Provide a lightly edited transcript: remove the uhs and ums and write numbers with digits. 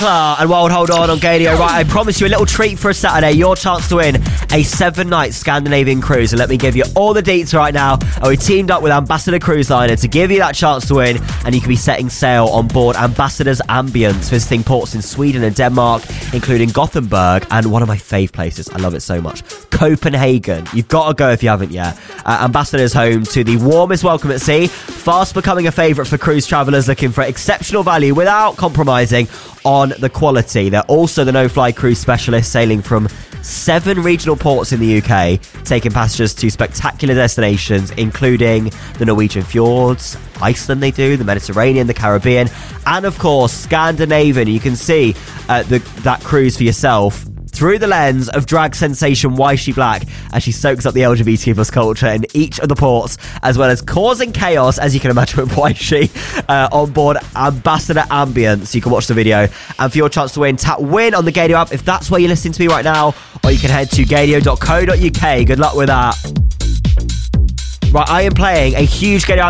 And Wild Hold On Gadio. Right, I promise you a little treat for a Saturday. Your chance to win a 7-night Scandinavian cruise. And let me give you all the deets right now. We teamed up with Ambassador Cruise Liner to give you that chance to win. And you can be setting sail on board Ambassador's Ambience, visiting ports in Sweden and Denmark, including Gothenburg and one of my fave places. I love it so much, Copenhagen. You've got to go if you haven't yet. Ambassador's home to the warmest welcome at sea, fast becoming a favourite for cruise travellers looking for exceptional value without compromising on the quality. They're also the no-fly cruise specialist, sailing from 7 regional ports in the UK, taking passengers to spectacular destinations, including the Norwegian fjords, Iceland they do, the Mediterranean, the Caribbean, and of course, Scandinavian. You can see that cruise for yourself through the lens of drag sensation Wishy Black as she soaks up the LGBT plus culture in each of the ports, as well as causing chaos, as you can imagine, with Wishy on board Ambassador Ambience. You can watch the video, and for your chance to win, tap win on the Gadio app if that's where you're listening to me right now, or you can head to gadio.co.uk. Good luck with that. Right, I am playing a huge Gadio